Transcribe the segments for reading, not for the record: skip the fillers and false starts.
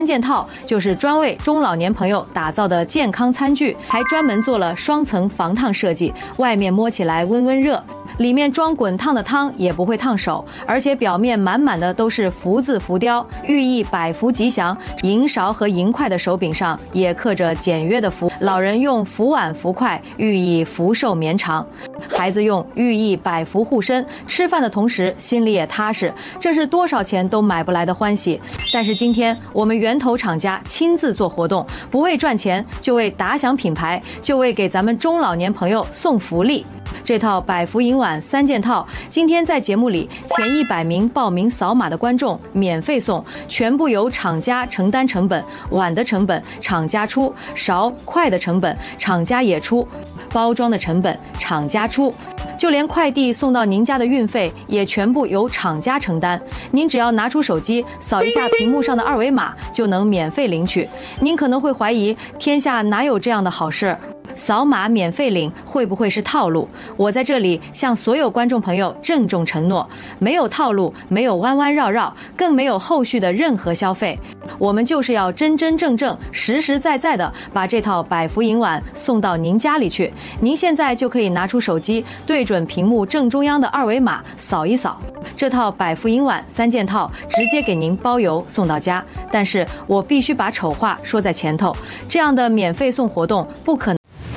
件套就是专为中老年朋友打造的健康餐具，还专门做了双层防烫设计，外面摸起来温温热，里面装滚烫的汤也不会烫手，而且表面满满的都是福字浮雕，寓意百福吉祥。银勺和银筷的手柄上也刻着简约的福，老人用福碗福筷，寓意福寿绵长；孩子用寓意百福护身，吃饭的同时心里也踏实，这是多少钱都买不来的欢喜。但是今天我们源头厂家亲自做活动，不为赚钱，就为打响品牌，就为给咱们中老年朋友送福利。这套百福银碗3件套，今天在节目里前100名报名扫码的观众免费送，全部由厂家承担成本，碗的成本厂家出，勺筷的成本厂家也出，包装的成本厂家出，就连快递送到您家的运费也全部由厂家承担。您只要拿出手机扫一下屏幕上的2维码，就能免费领取。您可能会怀疑，天下哪有这样的好事？扫码免费领会不会是套路？我在这里向所有观众朋友郑重承诺，没有套路，没有弯弯绕绕，更没有后续的任何消费。我们就是要真真正正、实实在在的把这套百福银碗送到您家里去。您现在就可以拿出手机，对准屏幕正中央的2维码扫一扫，这套百福银碗3件套直接给您包邮送到家。但是我必须把丑话说在前头，这样的免费送活动不可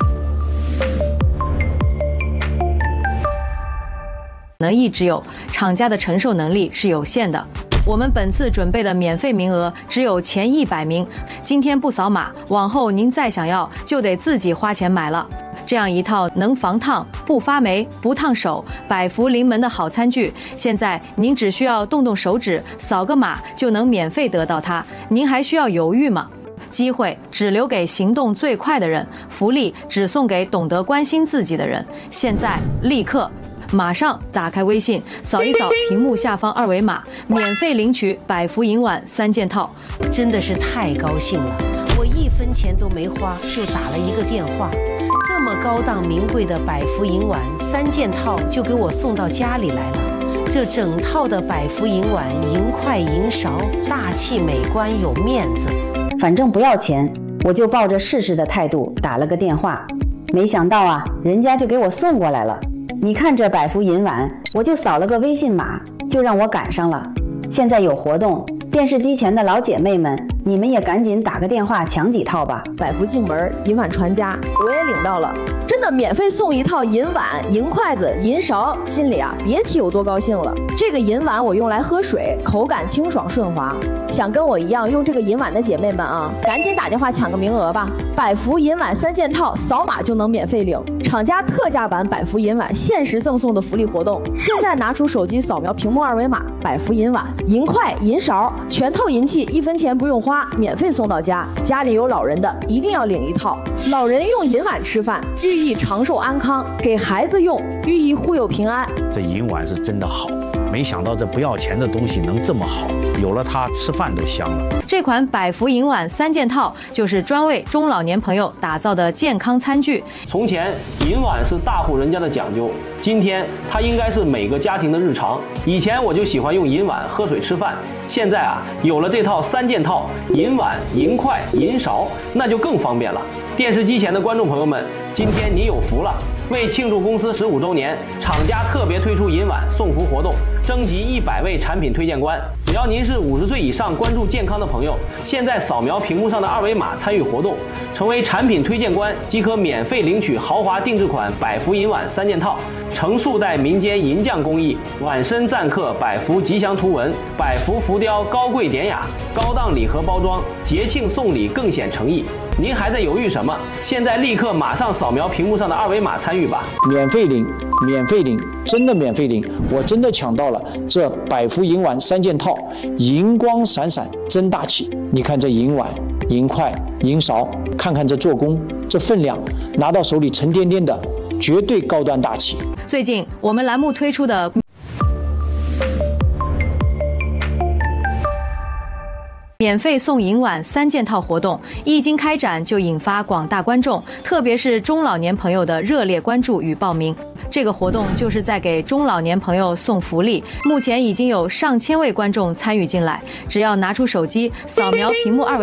能一直有，厂家的承受能力是有限的。我们本次准备的免费名额只有前100名，今天不扫码，往后您再想要就得自己花钱买了。这样一套能防烫、不发霉、不烫手、百福临门的好餐具，现在您只需要动动手指，扫个码就能免费得到它，您还需要犹豫吗？机会只留给行动最快的人，福利只送给懂得关心自己的人。现在立刻马上打开微信，扫一扫屏幕下方2维码，免费领取百福银碗3件套。 真的是太高兴了，我1分钱都没花，就打了一个电话，这么高档名贵的百福银碗3件套就给我送到家里来了。这整套的百福银碗、银筷、银勺，大气美观有面子。 反正不要钱，我就抱着试试的态度打了个电话，没想到啊，人家就给我送过来了。你看这百福银碗，我就扫了个微信码，就让我赶上了。现在有活动，电视机前的老姐妹们，你们也赶紧打个电话抢几套吧。 百福进门，银碗传家，我也领到了，真的免费送一套银碗、银筷子、银勺，心里啊别提有多高兴了。这个银碗我用来喝水，口感清爽顺滑。想跟我一样用这个银碗的姐妹们啊，赶紧打电话抢个名额吧！百福银碗3件套，扫码就能免费领，厂家特价版百福银碗限时赠送的福利活动。现在拿出手机扫描屏幕2维码，百福银碗、银筷、银勺，全套银器1分钱不用花，免费送到家。家里有老人的一定要领一套。老人用银碗吃饭，寓意长寿安康；给孩子用，寓意护佑平安。 这银碗是真的好，没想到这不要钱的东西能这么好，有了它吃饭都香了。 这款百福银碗3件套就是专为中老年朋友打造的健康餐具。 从前银碗是大户人家的讲究，今天它应该是每个家庭的日常。以前我就喜欢用银碗喝水吃饭，现在啊有了这套3件套，银碗、银筷、银勺，那就更方便了。电视机前的观众朋友们，今天你有福了！为庆祝公司15周年，厂家特别推出银碗送福活动，征集100位产品推荐官。只要您是50岁以上关注健康的朋友，现在扫描屏幕上的2维码参与活动，成为产品推荐官即可免费领取豪华定制款百福银碗3件套，成数代民间银匠工艺，碗身錾刻百福吉祥图文，百福浮雕高贵典雅，高档礼盒包装，节庆送礼更显诚意。您还在犹豫什么？现在立刻马上扫描屏幕上的2维码参与吧！ 免费领，免费领，真的免费领！我真的抢到了这百福银碗3件套，银光闪闪，真大气！你看这银碗、银筷、银勺，看看这做工，这分量，拿到手里沉甸甸的，绝对高端大气。 最近我们栏目推出的免费送银碗3件套活动一经开展，就引发广大观众，特别是中老年朋友的热烈关注与报名。这个活动就是在给中老年朋友送福利，目前已经有上千位观众参与进来。只要拿出手机扫描屏幕2维